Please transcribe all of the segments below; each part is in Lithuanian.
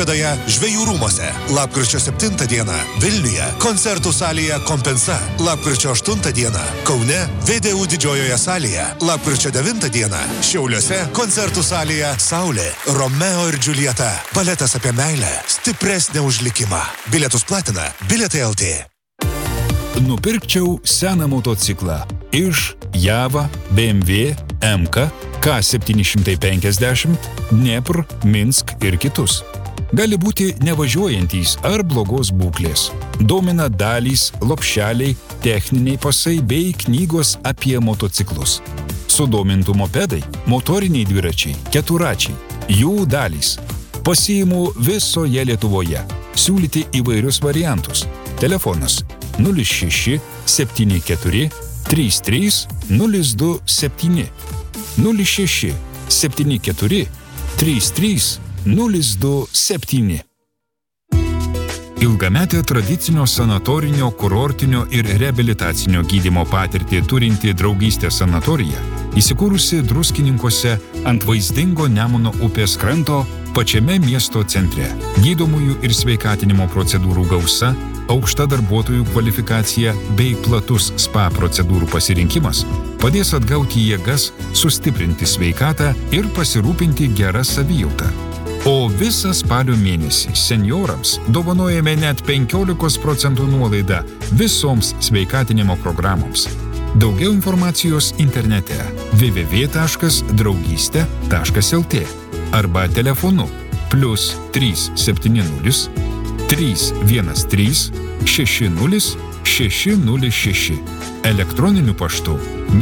Klaipėdoje Žvejų rūmuose. Lapkričio 7 dieną Vilniuje koncertų salėje Kompensa. Lapkričio 8 dieną Kaune VDU didžiojoje salėje. Lapkričio 9 dieną Šiauliuose koncertų salėje Saulė. Romeo ir Džiulieta. Baletas apie meilę. Stipresnė už likimą. Bilietus platina Bilietai LT. Nupirkčiau seną motociklą iš Java, BMW, MK, K750, Dnepr, Minsk ir kitus. Gali būti nevažiuojantys ar blogos būklės. Domina dalys, lopšeliai, techniniai pasai bei knygos apie motociklus. Sudomintų mopedai, motoriniai dviračiai, keturačiai, jų dalys. Pasiimu visoje Lietuvoje. Siūlyti įvairius variantus. Telefonas 06 74 33 027 06 74 33 027. Ilgametę tradicinio sanatorinio, kurortinio ir reabilitacinio gydymo patirtį turinti Draugystė sanatorija, įsikūrusi Druskininkuose ant vaizdingo Nemuno upės kranto pačiame miesto centre. Gydomųjų ir sveikatinimo procedūrų gausa, aukšta darbuotojų kvalifikacija bei platus spa procedūrų pasirinkimas padės atgauti jėgas, sustiprinti sveikatą ir pasirūpinti gerą savijautą. O visą spalio mėnesį seniorams dovanojame net 15% nuolaidą visoms sveikatinimo programoms. Daugiau informacijos internete www.draugyste.lt arba telefonu +370 313 60 606, elektroniniu paštu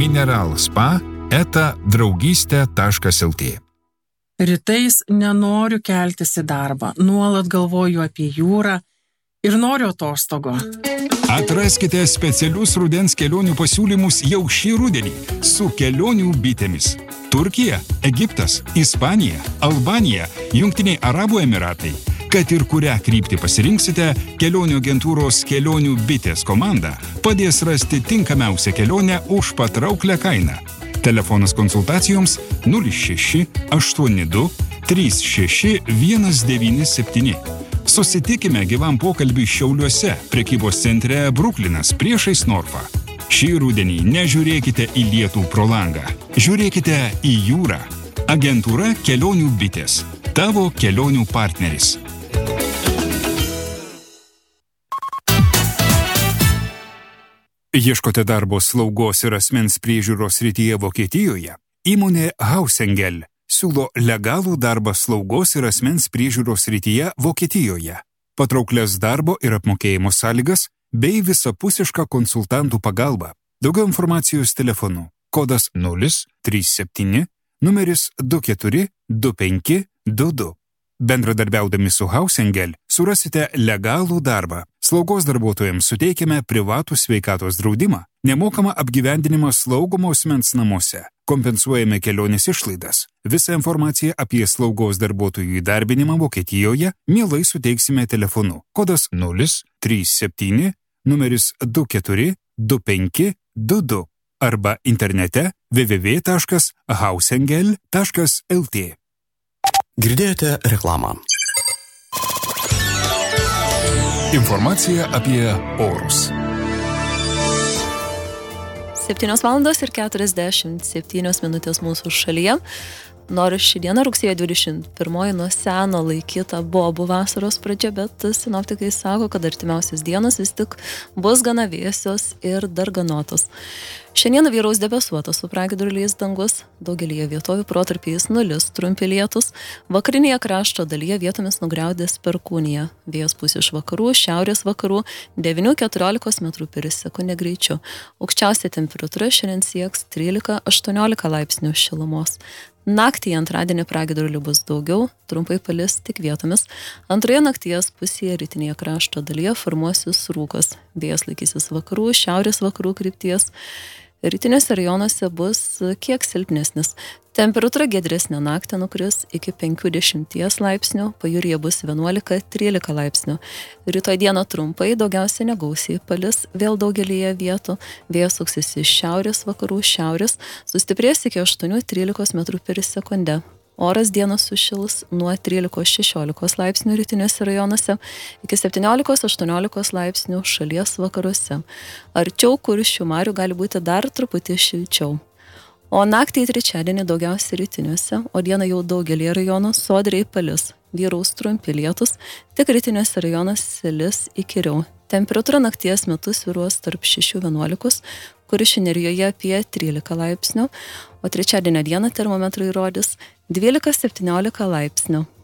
mineralspa@draugyste.lt. Rytais nenoriu keltis į darbą, nuolat galvoju apie jūrą ir noriu atostogo. Atraskite specialius rudens kelionių pasiūlymus jau šį rudenį su kelionių bitėmis. Turkija, Egiptas, Ispanija, Albanija, Jungtiniai Arabų Emiratai. Kad ir kurią kryptį pasirinksite, kelionių agentūros Kelionių bitės komanda padės rasti tinkamiausią kelionę už patrauklią kainą. Telefonas konsultacijoms 06 82 36 197. Susitikime gyvam pokalbiui Šiauliuose, prekybos centre Bruklinas priešais Norfą. Šį rudenį nežiūrėkite į lietų pro langą, žiūrėkite į jūrą. Agentūra Kelionių bitės. Tavo kelionių partneris. Ieškote darbo slaugos ir asmens priežiūros srityje Vokietijoje? Įmonė Hausengel siūlo legalų darbą slaugos ir asmens priežiūros srityje Vokietijoje, patrauklias darbo ir apmokėjimo sąlygas bei visapusišką konsultantų pagalbą. Daugiau informacijos telefonu kodas 037 numeris 24 25 22. Bendradarbiaudami su Hausengel surasite legalų darbą. Slaugos darbuotojams suteikiame privatų sveikatos draudimą, nemokamą apgyvendinimą slaugomo asmens namuose, kompensuojame kelionės išlaidas. Visą informaciją apie slaugos darbuotojų įdarbinimą Vokietijoje mielai suteiksime telefonu. Kodas 037 numeris 24 25 22 arba internete www.hausengel.lt. Girdėjote reklamą. Informacija apie orus. 7:47 mūsų šalyje. Nors ši diena rugsėjo 21 nuo seno laikyta bobų vasaros pradžia, bet sinoptikai sako, kad artimiausias dienas vis tik bus gana vėsios ir darganotos. Šiandien vyraus debesuotas su pragiedruliais dangus, daugelyje vietovių protarpiais nulis trumpi lietūs, vakarinėje krašto dalyje vietomis nugriaudės perkūnija. Vėjas pūs iš vakarų, šiaurės vakarų 9-14 m/s greičiu. Aukščiausia temperatūra šiandien sieks 13-18 laipsnių šilumos. Naktį antradienį pragiedrulių bus daugiau, trumpai palis tik vietomis. Antroje nakties pusėje rytinėje krašto dalyje formuosis rūkas. Vėjas laikysis vakarų, šiaurės vakarų krypties. Rytiniuose rajonuose bus kiek silpnesnis. Temperatūra giedresnė naktį nukris iki 50 laipsnių, pajūryje bus 11-13 laipsnių. Rytoj dieną trumpai, daugiausiai negausiai palis, vėl daugelyje vietų. Vėjas suksis iš šiaurės vakarų šiaurės, sustiprės iki 8-13 m/s. Oras dieną sušils nuo 13-16 laipsnių rytiniuose rajonuose iki 17-18 laipsnių šalies vakaruose. Arčiau Kuršių marių gali būti dar truputį šilčiau. O naktį į trečiadienį daugiausiai rytiniuose, o dieną jau daugelį rajonų sodriai palis. Vyraus trumpi lietus, tik rytiniuose rajonuose lis įkyriau. Temperatūra nakties metu svyruos tarp 6-11, Kuršių nerijoje apie 13 laipsnių, o trečiadienio dieną termometrai rodys 12-17 laipsnių.